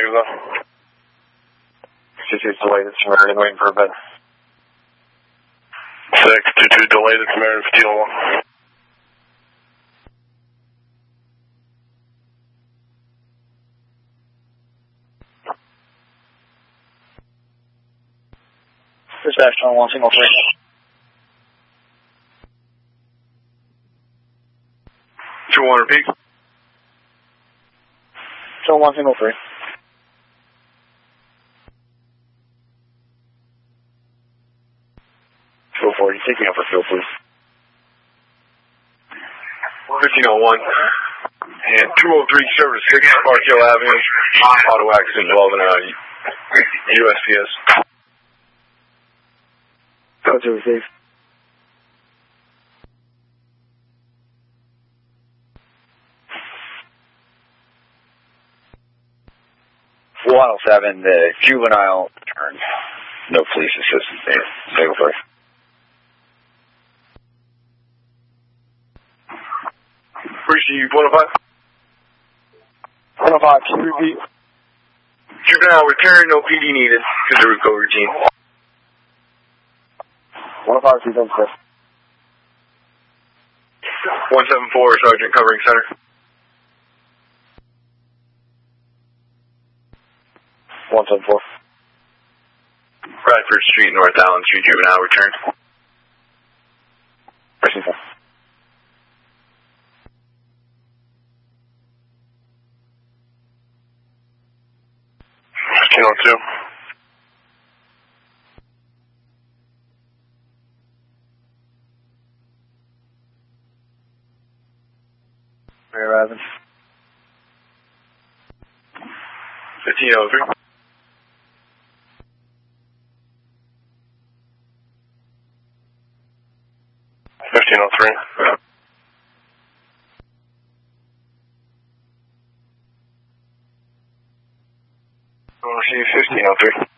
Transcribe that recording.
Cuba. 22 delayed at Samaritan, waiting for a bed. 622 delayed at Samaritan for Teal 1. Dispatch on 1 single 3. 2-1 repeat. 1 single 3. Take me up for field, please. 1501. And 203 service 6 Park Hill Avenue. Auto accident involving USPS. Go to receive. .107, the juvenile returned. No police assistance there. Single 3. Appreciate you, 105. 105, can you repeat? Juvenile return, no PD needed. To the RUCO routine. 105, 276. 174, Sergeant covering center. 174. Bradford Street, North Allen Street, juvenile return. Receive. 1502. Rear arriving. 1503. 1503. Receive 1503.